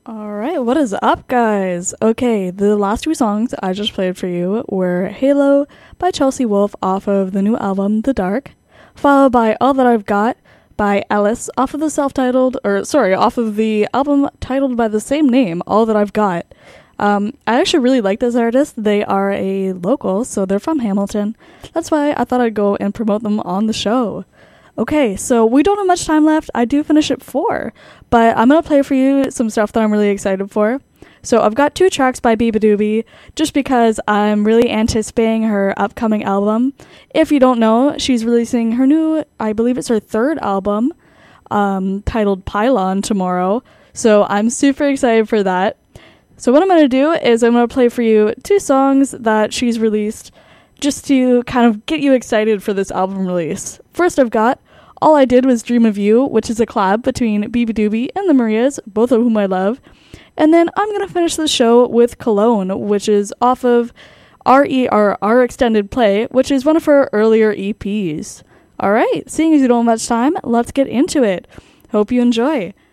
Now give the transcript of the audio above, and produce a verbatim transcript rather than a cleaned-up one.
Alright, what is up, guys? Okay, the last two songs I just played for you were Halo by Chelsea Wolfe off of the new album The Dark, followed by All That I've Got by Ellis off of the self-titled, or sorry, off of the album titled by the same name, All That I've Got. Um, I actually really like this artist. They are a local, so they're from Hamilton. That's why I thought I'd go and promote them on the show. Okay, so we don't have much time left. I do finish at four, but I'm going to play for you some stuff that I'm really excited for. So I've got two tracks by Beabadoobee, just because I'm really anticipating her upcoming album. If you don't know, she's releasing her new, I believe it's her third album, um, titled Pylon tomorrow. So I'm super excited for that. So what I'm going to do is I'm going to play for you two songs that she's released just to kind of get you excited for this album release. First, I've got All I Did Was Dream of You, which is a collab between Beabadoobee and the Marias, both of whom I love. And then I'm going to finish the show with Cologne, which is off of R E R, Our Extended Play, which is one of her earlier E Ps. Alright, seeing as you don't have much time, let's get into it. Hope you enjoy.